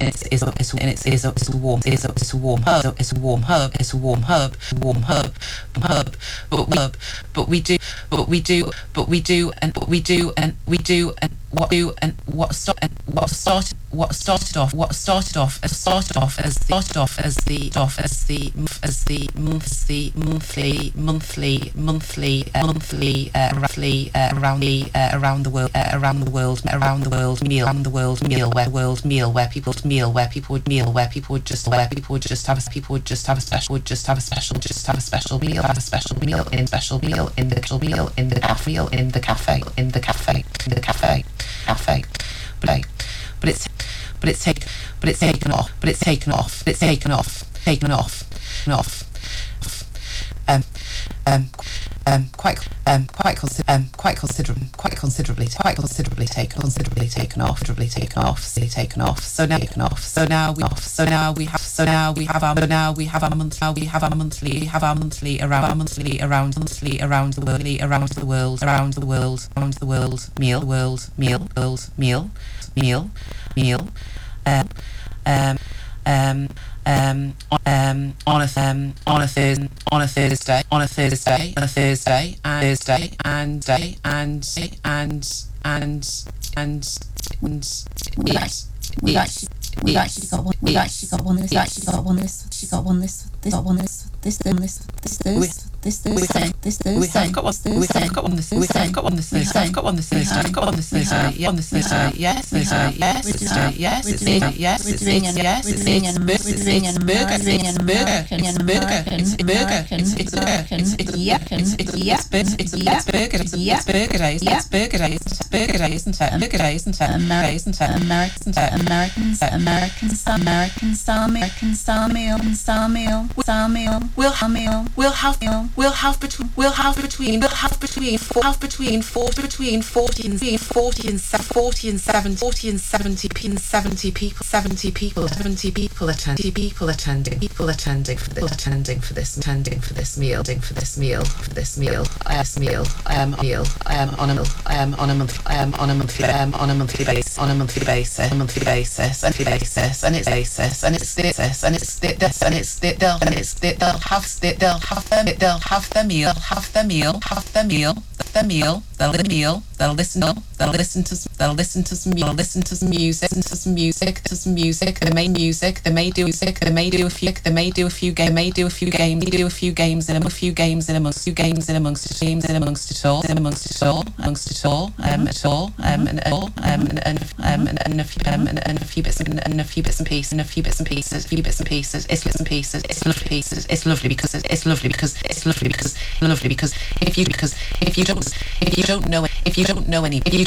it's a warm hub, but we do and what started off as the monthly around the world meal where people would just have a special meal in the cafe. But it's taken off. Quite considerably taken off. So now we have our monthly around the world meal on a Thursday We've actually got one this Thursday. We have got one this Thursday. Yes. It's burger day, isn't it? American style meal. We'll have between 40 and 70 people attending for this meal on a monthly basis, they'll listen to some music, they may do a few games amongst it all, and a few bits and pieces. It's lovely because if you don't know anybody,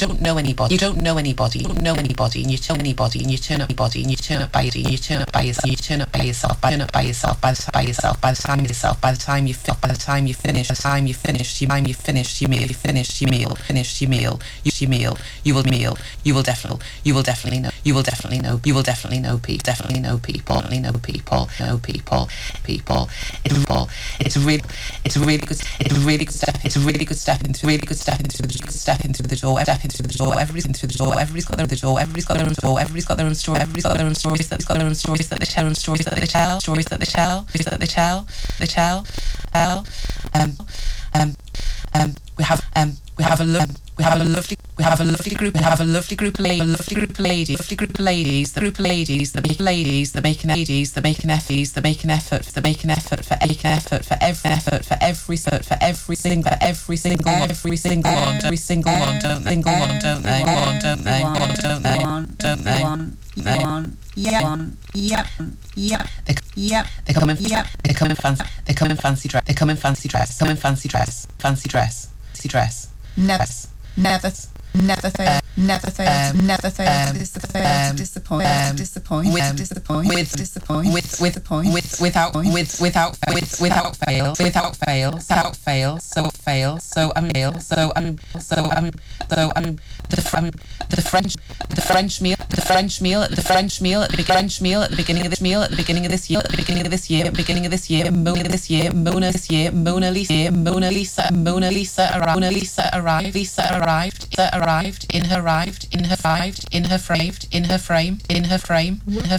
and you turn up by yourself. By the time you finish your meal, you will definitely know people. It's a really good step into the door. Everybody's into the door. Everybody's got their own story. Everybody's got their own stories that they tell. We have a lovely group of ladies that make an effort for every single one, don't they? They come in fancy dress. Never fails to disappoint. Without fail. So the French meal at the beginning of this year. Mona Lisa arrived in her frame